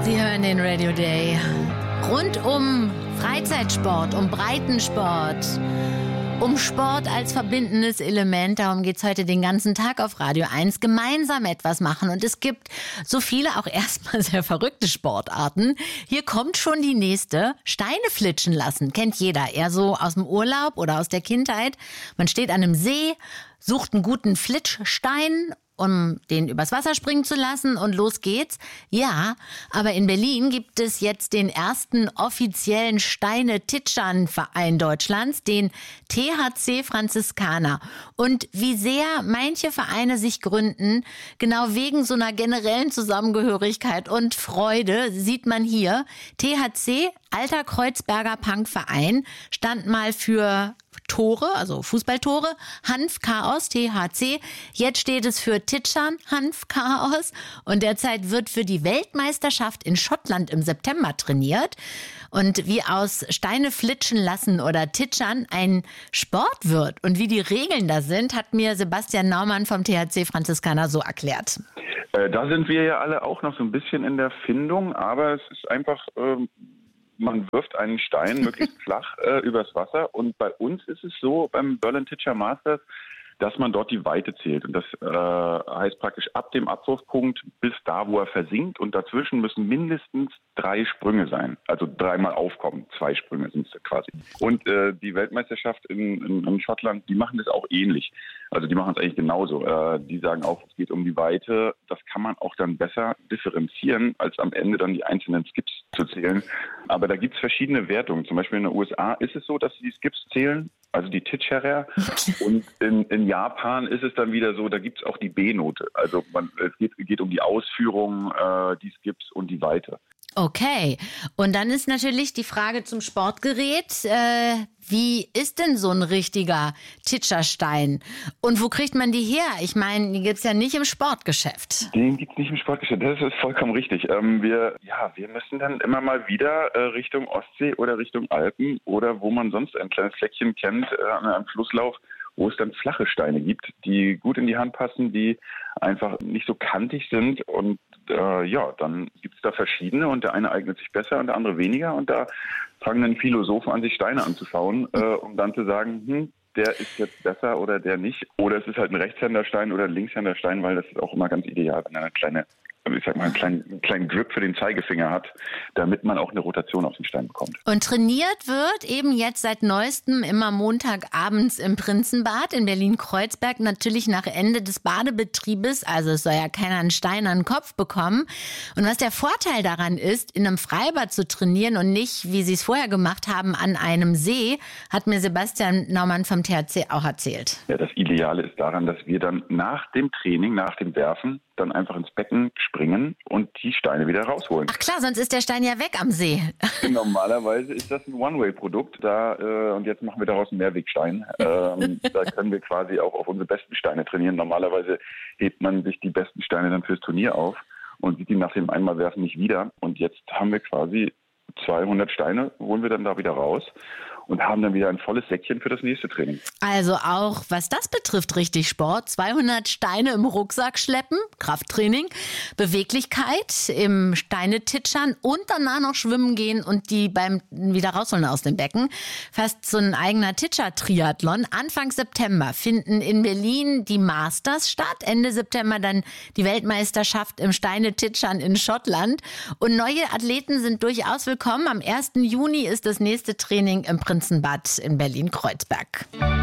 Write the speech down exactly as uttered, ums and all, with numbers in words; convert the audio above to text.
Sie hören den Radio Day. Rund um Freizeitsport, um Breitensport, um Sport als verbindendes Element. Darum geht's heute den ganzen Tag auf Radio eins. Gemeinsam etwas machen. Und es gibt so viele, auch erstmal sehr verrückte Sportarten. Hier kommt schon die nächste. Steine flitschen lassen. Kennt jeder. Eher so aus dem Urlaub oder aus der Kindheit. Man steht an einem See, sucht einen guten Flitschstein, um den übers Wasser springen zu lassen, und los geht's. Ja, aber in Berlin gibt es jetzt den ersten offiziellen Steine-Titschern-Verein Deutschlands, den T H C Franziskaner. Und wie sehr manche Vereine sich gründen, genau wegen so einer generellen Zusammengehörigkeit und Freude, sieht man hier. T H C, alter Kreuzberger Punkverein, stand mal für Tore, also Fußballtore, Hanf-Chaos, T H C. Jetzt steht es für Titschern, Hanf-Chaos. Und derzeit wird für die Weltmeisterschaft in Schottland im September trainiert. Und wie aus Steine flitschen lassen oder Titschern ein Sport wird und wie die Regeln da sind, hat mir Sebastian Naumann vom T H C Franziskaner so erklärt. Äh, da sind wir ja alle auch noch so ein bisschen in der Findung, aber es ist einfach... Ähm Man wirft einen Stein möglichst flach äh, übers Wasser, und bei uns ist es so, beim Berlin Titscher Masters, dass man dort die Weite zählt. Und das äh, heißt praktisch ab dem Abwurfpunkt bis da, wo er versinkt, und dazwischen müssen mindestens drei Sprünge sein. Also dreimal aufkommen, zwei Sprünge sind es quasi. Und äh, die Weltmeisterschaft in, in, in Schottland, die machen das auch ähnlich. Also die machen es eigentlich genauso. Äh, die sagen auch, es geht um die Weite. Das kann man auch dann besser differenzieren, als am Ende dann die einzelnen Skips zu zählen. Aber da gibt es verschiedene Wertungen. Zum Beispiel in den U S A ist es so, dass sie die Skips zählen, also die Titscherer. Und in, in Japan ist es dann wieder so, da gibt es auch die B-Note. Also man, es geht, geht um die Ausführung, äh, die Skips und die Weite. Okay, und dann ist natürlich die Frage zum Sportgerät, äh, wie ist denn so ein richtiger Titscherstein? Und wo kriegt man die her? Ich meine, die gibt's ja nicht im Sportgeschäft. Den gibt's nicht im Sportgeschäft, das ist vollkommen richtig. Ähm, wir, ja, wir müssen dann immer mal wieder äh, Richtung Ostsee oder Richtung Alpen oder wo man sonst ein kleines Fleckchen kennt, äh, an einem Flusslauf, wo es dann flache Steine gibt, die gut in die Hand passen, die einfach nicht so kantig sind, und äh, ja, dann gibt es da verschiedene, und der eine eignet sich besser und der andere weniger, und da fangen dann Philosophen an, sich Steine anzuschauen, äh, um dann zu sagen, hm, der ist jetzt besser oder der nicht. Oder es ist halt ein Rechtshänderstein oder ein Linkshänderstein, weil das ist auch immer ganz ideal, wenn er eine kleine, ich sag mal, einen kleinen, einen kleinen Grip für den Zeigefinger hat, damit man auch eine Rotation auf den Stein bekommt. Und trainiert wird eben jetzt seit neuestem immer montagabends im Prinzenbad in Berlin-Kreuzberg, natürlich nach Ende des Badebetriebes, also es soll ja keiner einen Stein an den Kopf bekommen. Und was der Vorteil daran ist, in einem Freibad zu trainieren und nicht, wie sie es vorher gemacht haben, an einem See, hat mir Sebastian Naumann vom T H C auch erzählt. Ja, das Ideale ist daran, dass wir dann nach dem Training, nach dem Werfen, dann einfach ins Becken springen und die Steine wieder rausholen. Ach klar, sonst ist der Stein ja weg am See. Normalerweise ist das ein One-Way-Produkt, da äh, und jetzt machen wir daraus einen Mehrwegstein. Ähm, da können wir quasi auch auf unsere besten Steine trainieren. Normalerweise hebt man sich die besten Steine dann fürs Turnier auf und sieht die nach dem Einmalwerfen nicht wieder. Und jetzt haben wir quasi zweihundert Steine, holen wir dann da wieder raus und haben dann wieder ein volles Säckchen für das nächste Training. Also auch, was das betrifft, richtig Sport. zweihundert Steine im Rucksack schleppen, Krafttraining, Beweglichkeit im Steinetitschern und danach noch schwimmen gehen und die beim wieder rausholen aus dem Becken. Fast so ein eigener Titscher-Triathlon. Anfang September finden in Berlin die Masters statt. Ende September dann die Weltmeisterschaft im Steinetitschern in Schottland. Und neue Athleten sind durchaus willkommen. Am ersten Juni ist das nächste Training im Prinzenbad in Berlin-Kreuzberg.